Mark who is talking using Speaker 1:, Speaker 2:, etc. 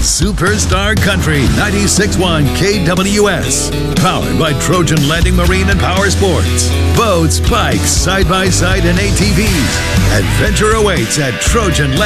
Speaker 1: Superstar Country 96.1 KWS. Powered by Trojan Landing Marine and Power Sports. Boats, bikes, side-by-side, and ATVs. Adventure awaits at Trojan Landing.